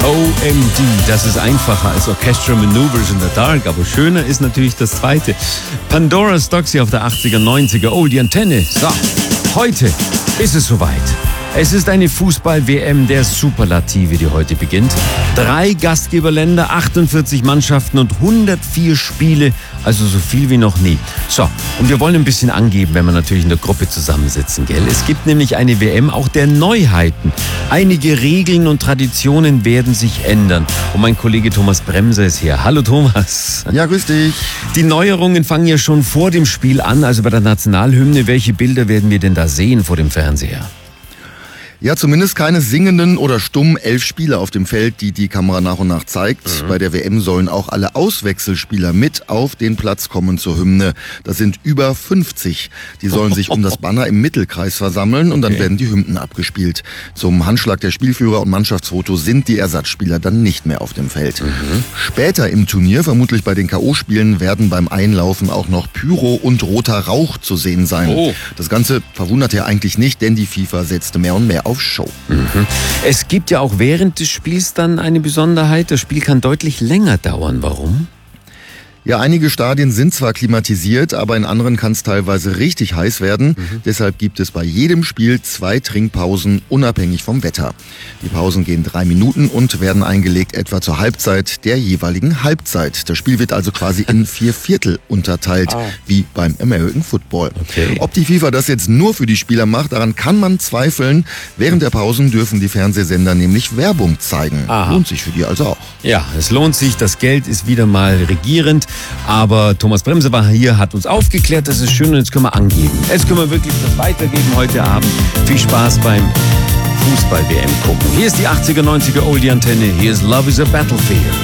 OMD, das ist einfacher als Orchestral Maneuvers in the Dark, aber schöner ist natürlich das zweite. Pandora's Doxy auf der 80er, 90er, die Antenne. So, heute ist es soweit. Es ist eine Fußball-WM der Superlative, die heute beginnt. 3 Gastgeberländer, 48 Mannschaften und 104 Spiele, also so viel wie noch nie. So, und wir wollen ein bisschen angeben, wenn wir natürlich in der Gruppe zusammensitzen, gell? Es gibt nämlich eine WM auch der Neuheiten. Einige Regeln und Traditionen werden sich ändern. Und mein Kollege Thomas Bremser ist hier. Hallo Thomas. Ja, grüß dich. Die Neuerungen fangen ja schon vor dem Spiel an, also bei der Nationalhymne. Welche Bilder werden wir denn da sehen vor dem Fernseher? Ja, zumindest keine singenden oder stummen 11 Spieler auf dem Feld, die die Kamera nach und nach zeigt. Bei der WM sollen auch alle Auswechselspieler mit auf den Platz kommen zur Hymne. Das sind über 50. Die sollen sich um das Banner im Mittelkreis versammeln und dann werden die Hymnen abgespielt. Zum Handschlag der Spielführer und Mannschaftsfoto sind die Ersatzspieler dann nicht mehr auf dem Feld. Später im Turnier, vermutlich bei den K.O.-Spielen, werden beim Einlaufen auch noch Pyro und roter Rauch zu sehen sein. Das Ganze verwundert ja eigentlich nicht, denn die FIFA setzte mehr und mehr auf Show. Es gibt ja auch während des Spiels dann eine Besonderheit. Das Spiel kann deutlich länger dauern. Warum? Ja, einige Stadien sind zwar klimatisiert, aber in anderen kann es teilweise richtig heiß werden. Deshalb gibt es bei jedem Spiel 2 Trinkpausen, unabhängig vom Wetter. Die Pausen gehen 3 Minuten und werden eingelegt etwa zur Halbzeit der jeweiligen Halbzeit. Das Spiel wird also quasi in 4 Viertel unterteilt, wie beim American Football. Ob die FIFA das jetzt nur für die Spieler macht, daran kann man zweifeln. Während der Pausen dürfen die Fernsehsender nämlich Werbung zeigen. Lohnt sich für die also auch. Ja, es lohnt sich. Das Geld ist wieder mal regierend. Aber Thomas Bremser war hier, hat uns aufgeklärt, das ist schön und jetzt können wir angeben. Jetzt können wir wirklich das weitergeben heute Abend. Viel Spaß beim Fußball-WM gucken. Hier ist die 80er, 90er Oldie-Antenne. Hier ist Love is a Battlefield.